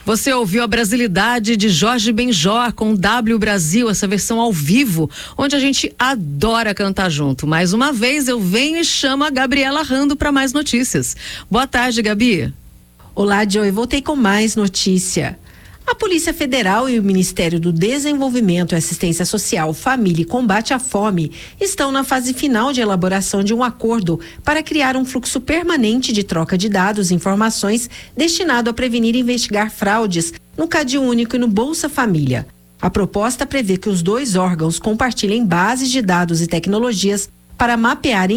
Você ouviu a Brasilidade de Jorge Benjor com W Brasil, essa versão ao vivo, onde a gente adora cantar junto. Mais uma vez eu venho e chamo a Gabriela Rando para mais notícias. Boa tarde, Gabi. Olá, Joey. Voltei com mais notícia. A Polícia Federal e o Ministério do Desenvolvimento e Assistência Social, Família e Combate à Fome estão na fase final de elaboração de um acordo para criar um fluxo permanente de troca de dados e informações destinado a prevenir e investigar fraudes no CadÚnico e no Bolsa Família. A proposta prevê que os dois órgãos compartilhem bases de dados e tecnologias para mapear